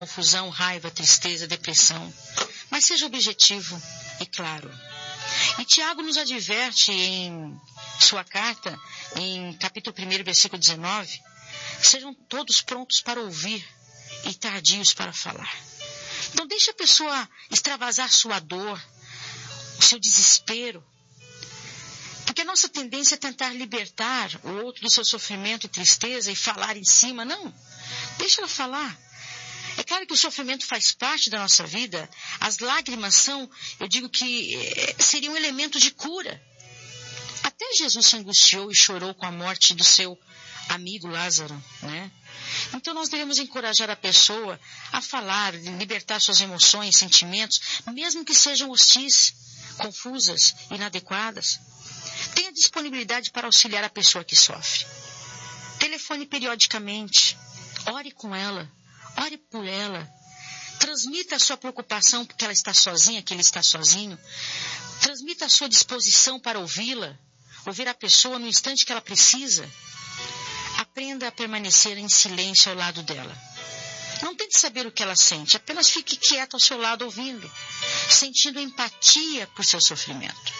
confusão, raiva, tristeza, depressão. Mas seja objetivo e claro. E Tiago nos adverte em sua carta, em capítulo 1, versículo 19, sejam todos prontos para ouvir e tardios para falar. Então deixe a pessoa extravasar sua dor, o seu desespero, porque a nossa tendência é tentar libertar o outro do seu sofrimento e tristeza e falar em cima. Não, deixa ela falar. É claro que o sofrimento faz parte da nossa vida. As lágrimas são, eu digo que seriam um elemento de cura. Até Jesus se angustiou e chorou com a morte do seu amigo Lázaro, né? Então nós devemos encorajar a pessoa a falar, libertar suas emoções, sentimentos, mesmo que sejam hostis, confusas, inadequadas. Tenha disponibilidade para auxiliar a pessoa que sofre. Telefone periodicamente, ore com ela. Ore por ela. Transmita a sua preocupação porque ela está sozinha, que ele está sozinho. Transmita a sua disposição para ouvi-la. Ouvir a pessoa no instante que ela precisa. Aprenda a permanecer em silêncio ao lado dela. Não tente saber o que ela sente. Apenas fique quieto ao seu lado ouvindo. Sentindo empatia por seu sofrimento.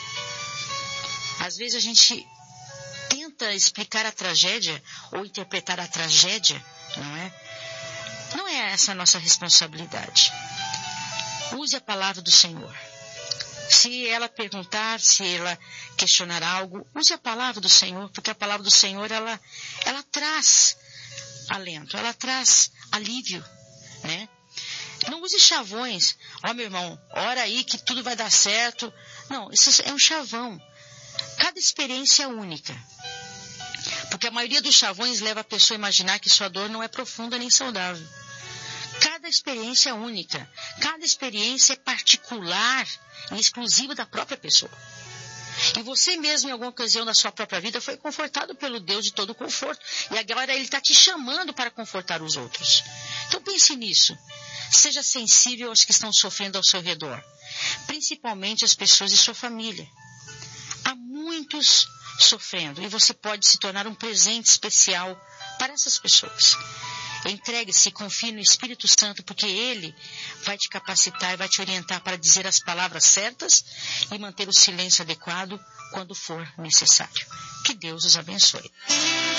Às vezes a gente tenta explicar a tragédia ou interpretar a tragédia, não é? Não é essa a nossa responsabilidade. Use a palavra do Senhor. Se ela perguntar, se ela questionar algo, use a palavra do Senhor, porque a palavra do Senhor, ela traz alento, ela traz alívio, né? Não use chavões. Ó, meu irmão, ora aí que tudo vai dar certo. Não, isso é um chavão. Cada experiência é única. Porque a maioria dos chavões leva a pessoa a imaginar que sua dor não é profunda nem saudável. Cada experiência é única. Cada experiência é particular e exclusiva da própria pessoa. E você mesmo, em alguma ocasião da sua própria vida, foi confortado pelo Deus de todo conforto. E agora Ele está te chamando para confortar os outros. Então pense nisso. Seja sensível aos que estão sofrendo ao seu redor. Principalmente as pessoas de sua família. Há muitos sofrendo e você pode se tornar um presente especial para essas pessoas. Entregue-se e confie no Espírito Santo, porque Ele vai te capacitar e vai te orientar para dizer as palavras certas e manter o silêncio adequado quando for necessário. Que Deus os abençoe.